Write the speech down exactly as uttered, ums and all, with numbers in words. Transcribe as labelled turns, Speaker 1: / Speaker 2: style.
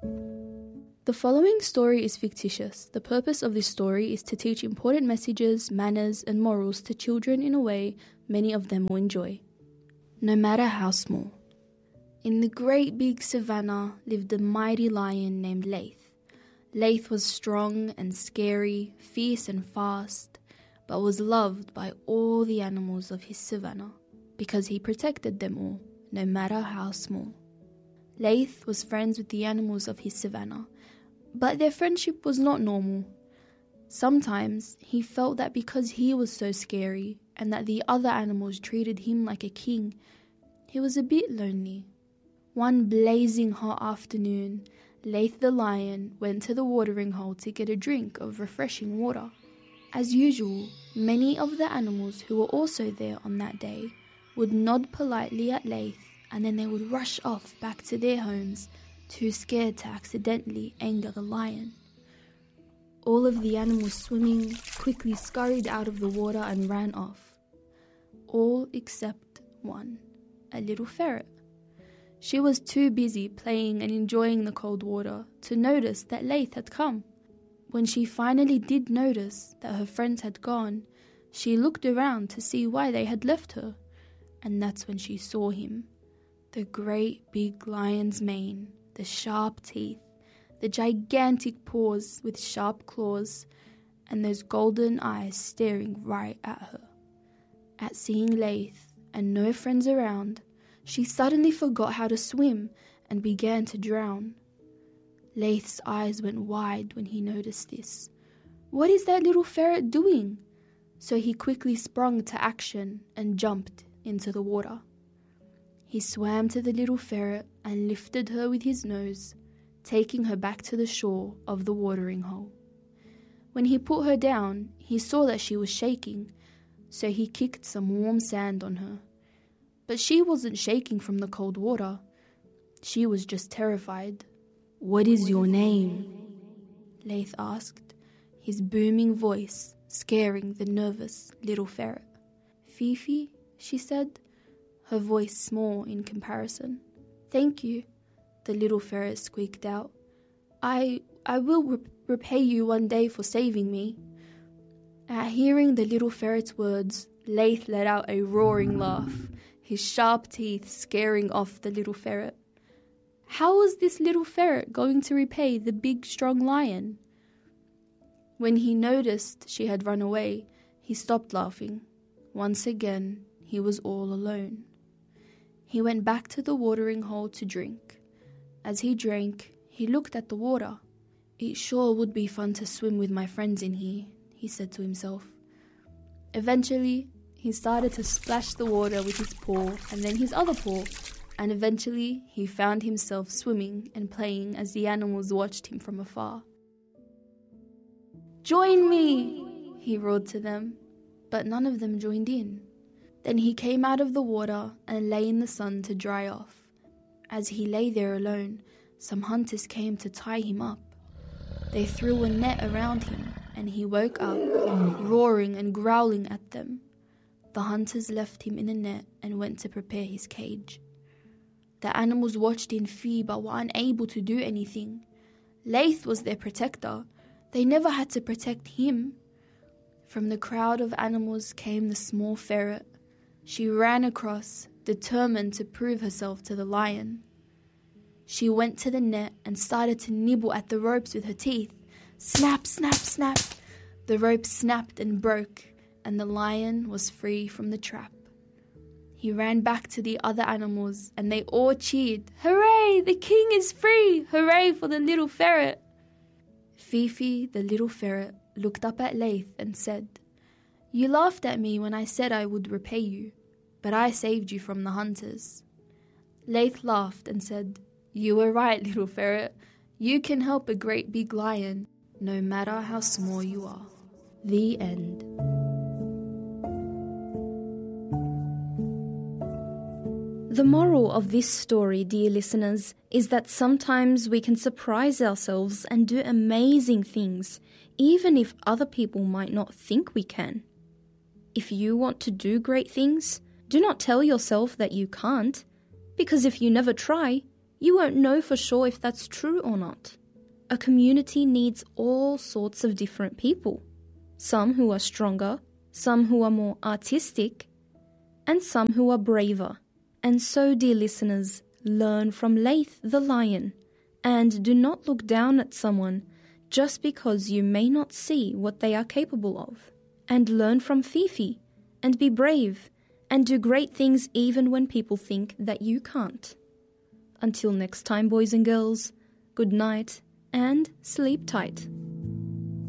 Speaker 1: The following story is fictitious. The purpose of this story is to teach important messages, manners, and morals to children in a way many of them will enjoy. No matter how small. In the great big savannah lived a mighty lion named Leith. Leith was strong and scary, fierce and fast, but was loved by all the animals of his savannah because he protected them all, no matter how small. Leith was friends with the animals of his savannah, but their friendship was not normal. Sometimes he felt that because he was so scary and that the other animals treated him like a king, he was a bit lonely. One blazing hot afternoon, Leith the lion went to the watering hole to get a drink of refreshing water. As usual, many of the animals who were also there on that day would nod politely at Leith, and then they would rush off back to their homes, too scared to accidentally anger the lion. All of the animals swimming quickly scurried out of the water and ran off. All except one, a little ferret. She was too busy playing and enjoying the cold water to notice that Leith had come. When she finally did notice that her friends had gone, she looked around to see why they had left her, and that's when she saw him. The great big lion's mane, the sharp teeth, the gigantic paws with sharp claws, and those golden eyes staring right at her. At seeing Leith and no friends around, she suddenly forgot how to swim and began to drown. Leith's eyes went wide when he noticed this. What is that little ferret doing? So he quickly sprung to action and jumped into the water. He swam to the little ferret and lifted her with his nose, taking her back to the shore of the watering hole. When he put her down, he saw that she was shaking, so he kicked some warm sand on her. But she wasn't shaking from the cold water. She was just terrified. "What is your name?" Leith asked, his booming voice scaring the nervous little ferret. "Fifi," she said, her voice small in comparison. "Thank you," the little ferret squeaked out. I I will re- repay you one day for saving me." At hearing the little ferret's words, Leith let out a roaring laugh, his sharp teeth scaring off the little ferret. How was this little ferret going to repay the big strong lion? When he noticed she had run away, he stopped laughing. Once again, he was all alone. He went back to the watering hole to drink. As he drank, he looked at the water. "It sure would be fun to swim with my friends in here," he said to himself. Eventually, he started to splash the water with his paw and then his other paw, and eventually he found himself swimming and playing as the animals watched him from afar. "Join me!" he roared to them, but none of them joined in. Then he came out of the water and lay in the sun to dry off. As he lay there alone, some hunters came to tie him up. They threw a net around him, and he woke up, roaring and growling at them. The hunters left him in a net and went to prepare his cage. The animals watched in fear but were unable to do anything. Leith was their protector. They never had to protect him. From the crowd of animals came the small ferret. She ran across, determined to prove herself to the lion. She went to the net and started to nibble at the ropes with her teeth. Snap, snap, snap. The rope snapped and broke, and the lion was free from the trap. He ran back to the other animals, and they all cheered, "Hooray, the king is free! Hooray for the little ferret!" Fifi, the little ferret, looked up at Leith and said, "You laughed at me when I said I would repay you, but I saved you from the hunters." Leith laughed and said, "You were right, little ferret. You can help a great big lion, no matter how small you are." The end. The moral of this story, dear listeners, is that sometimes we can surprise ourselves and do amazing things, even if other people might not think we can. If you want to do great things, do not tell yourself that you can't, because if you never try,
Speaker 2: You won't know for sure if that's true or not. A community needs all sorts of different people. Some who are stronger, some who are more artistic, and some who are braver. And so, dear listeners, learn from Leith the lion, and do not look down at someone just because you may not see what they are capable of. And learn from Fifi, and be brave, and do great things even when people think that you can't. Until next time, boys and girls, good night and sleep tight.